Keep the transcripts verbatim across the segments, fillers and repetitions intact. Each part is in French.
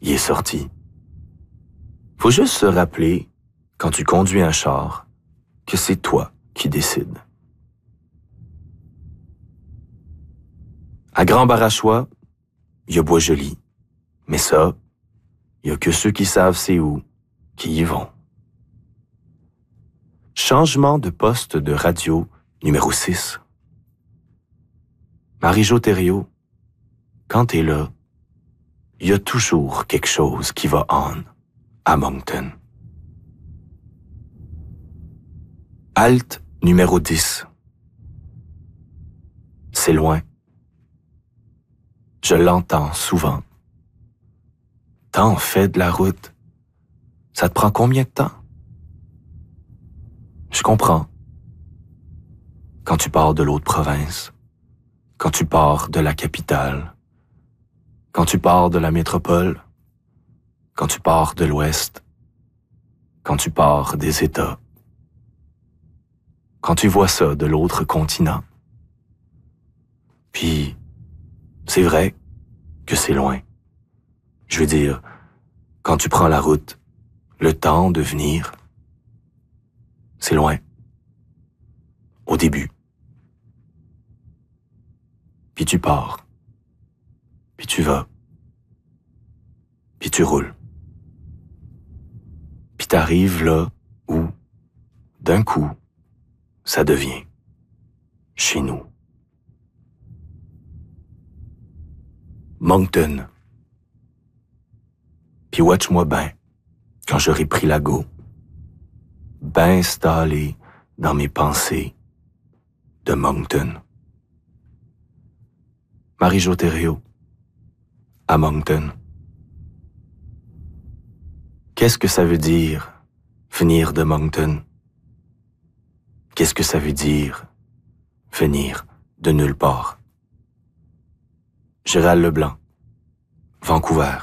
il est sorti. Faut juste se rappeler, quand tu conduis un char, que c'est toi qui décides. À Grand-Barachois, il y a Bois-Joli. Mais ça, il y a que ceux qui savent c'est où qui y vont. Changement de poste de radio numéro six. Marie-Jo Thériault, quand t'es là, il y a toujours quelque chose qui va on à Moncton. Halte numéro dix. C'est loin. Je l'entends souvent. T'en fais de la route. Ça te prend combien de temps? Je comprends. Quand tu pars de l'autre province, quand tu pars de la capitale, quand tu pars de la métropole, quand tu pars de l'Ouest, quand tu pars des États, quand tu vois ça de l'autre continent. Puis, c'est vrai que c'est loin. Je veux dire, quand tu prends la route, le temps de venir, c'est loin. Au début. Puis tu pars. Puis tu vas. Puis tu roules. Puis t'arrives là où, d'un coup, ça devient chez nous. Moncton. Puis watch-moi ben, quand j'aurai pris la go, ben installé dans mes pensées de Moncton. Marie-Jo Thériault, à Moncton. Qu'est-ce que ça veut dire, venir de Moncton? Qu'est-ce que ça veut dire, venir de nulle part? Gérald Leblanc, Vancouver.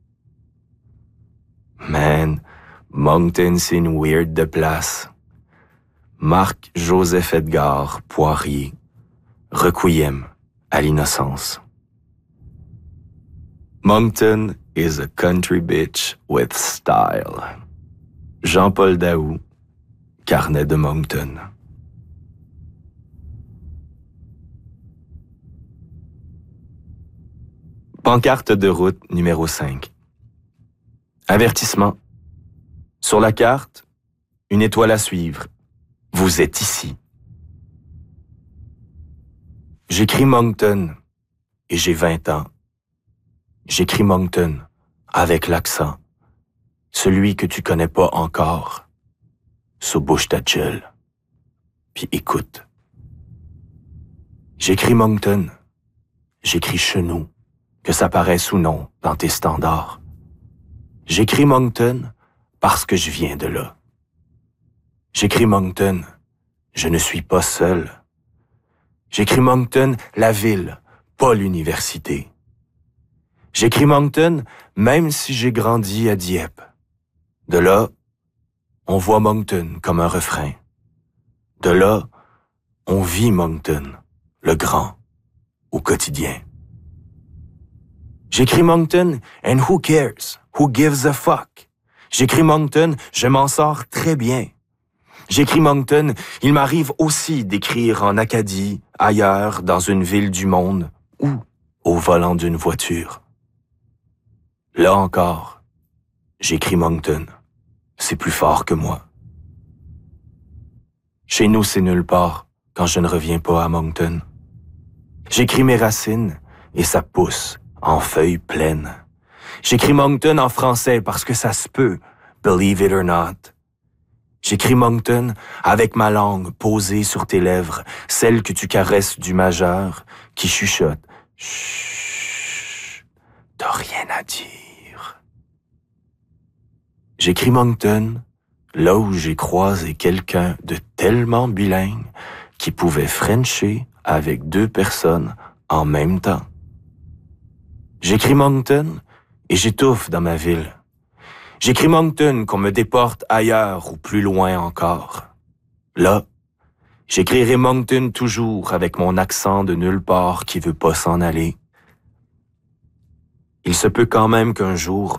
Man, Moncton, c'est une weird de place. Marc-Joseph Edgar Poirier, Requiem à l'innocence. Moncton is a country bitch with style. Jean-Paul Daou, Carnet de Moncton. Pancarte de route numéro cinq. Avertissement. Sur la carte, une étoile à suivre. Vous êtes ici. J'écris Moncton et j'ai vingt ans. J'écris Moncton avec l'accent, celui que tu connais pas encore. So bouge ta gueule, puis écoute. J'écris Moncton, j'écris Chenou, que ça paraisse ou non dans tes standards. J'écris Moncton parce que je viens de là. J'écris Moncton, je ne suis pas seul. J'écris Moncton, la ville, pas l'université. J'écris Moncton, même si j'ai grandi à Dieppe. De là, on voit Moncton comme un refrain. De là, on vit Moncton, le grand, au quotidien. J'écris Moncton, and who cares? Who gives a fuck? J'écris Moncton, je m'en sors très bien. J'écris Moncton, il m'arrive aussi d'écrire en Acadie, ailleurs, dans une ville du monde, ou au volant d'une voiture. Là encore, j'écris Moncton. C'est plus fort que moi. Chez nous, c'est nulle part quand je ne reviens pas à Moncton. J'écris mes racines et ça pousse en feuilles pleines. J'écris Moncton en français parce que ça se peut, believe it or not. J'écris Moncton avec ma langue posée sur tes lèvres, celle que tu caresses du majeur, qui chuchote. Chut, t'as rien à dire. J'écris Moncton là où j'ai croisé quelqu'un de tellement bilingue qui pouvait frencher avec deux personnes en même temps. J'écris Moncton et j'étouffe dans ma ville. J'écris Moncton qu'on me déporte ailleurs ou plus loin encore. Là, j'écrirai Moncton toujours avec mon accent de nulle part qui veut pas s'en aller. Il se peut quand même qu'un jour,